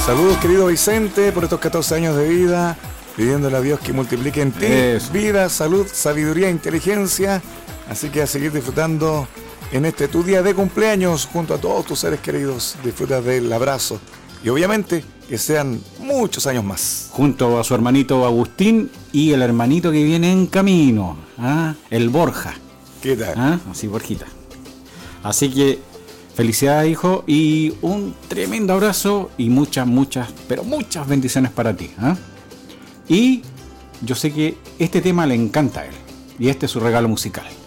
Saludos, querido Vicente, por estos 14 años de vida, pidiéndole a Dios que multiplique en ti vida, salud, sabiduría e inteligencia. Así que a seguir disfrutando en este tu día de cumpleaños junto a todos tus seres queridos. Disfruta del abrazo y obviamente que sean muchos años más. Junto a su hermanito Agustín y el hermanito que viene en camino, el Borja. ¿Qué tal? Así, Borjita. Así que felicidades, hijo, y un tremendo abrazo y muchas bendiciones para ti. Y yo sé que este tema le encanta a él y este es su regalo musical.